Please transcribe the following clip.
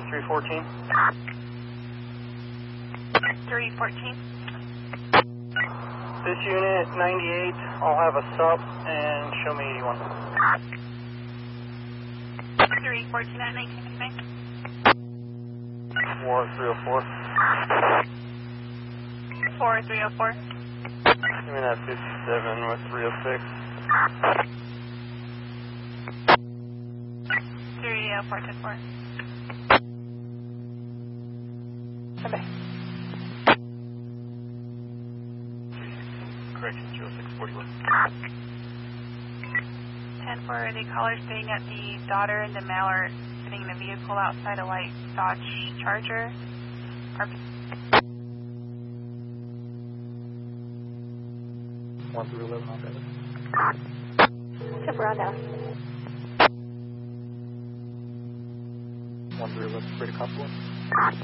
314. 314. This unit, 98, I'll have a sub and show me 81. 314 at 1969. 4304. 4304. Give me that 57 with 306. 30424. Okay. Correction, 0641. 10 for the caller staying at the daughter and the male are sitting in the vehicle outside a white Dodge Charger. RP. 1 through 11 on that. Tip around now. 1 through 11, pretty comfortable.